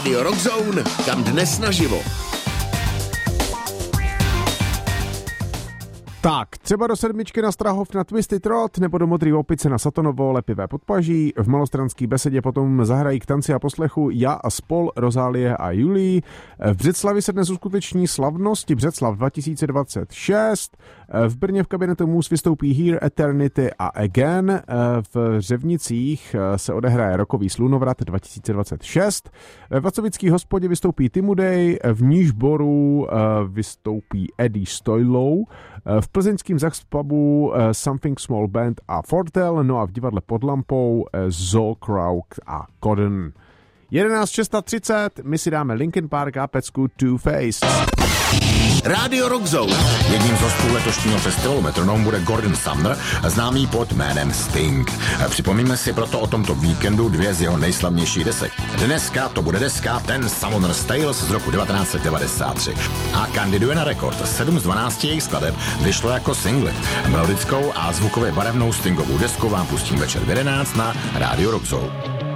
Rádio Rock Zone, kam dnes naživo. Tak, třeba do sedmičky na Strahov na Twisted Road nebo do Modrý opice na Satonovo Lepivé podpaží. V Malostranský besedě potom zahrají k tanci a poslechu Já a spol, Rozálie a Julii. V Břeclavi se dnes uskuteční slavnosti Břeclav 2026. V Brně v kabinetu Mus vystoupí Here, Eternity a Again. V Řevnicích se odehraje rokový Slunovrat 2026. Ve Vacovický hospodě vystoupí Timudej, v Nížboru vystoupí Eddie Stoilou, v plzeňským Zaxpubu Something Small Band a Fortel, no a v divadle Pod lampou Zolkrauk a Cotton. 11:630, my si dáme Linkin Park a pecku Two Face. Rádio Rock Zone. Jedním z hostů letošního festivalu Metronome bude Gordon Sumner, známý pod jménem Sting. Připomíme si proto o tomto víkendu dvě z jeho nejslavnějších desek. Dneska to bude deska Ten Summoner's Tales z roku 1993 a kandiduje na rekord. 7 z 12 jejich skladeb vyšlo jako singly. Melodickou a zvukově barevnou Stingovou desku vám pustím večer v 11 na Rádio Rock Zone.